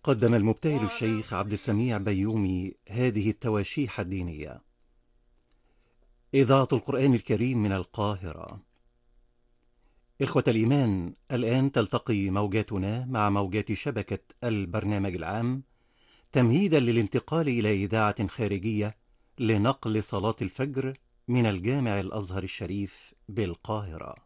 قدم المبتهل الشيخ عبد السميع بيومي هذه التواشيح الدينية. إذاعة القرآن الكريم من القاهرة. إخوة الإيمان، الآن تلتقي موجاتنا مع موجات شبكة البرنامج العام تمهيدا للانتقال إلى إذاعة خارجية لنقل صلاة الفجر من الجامع الأزهر الشريف بالقاهرة.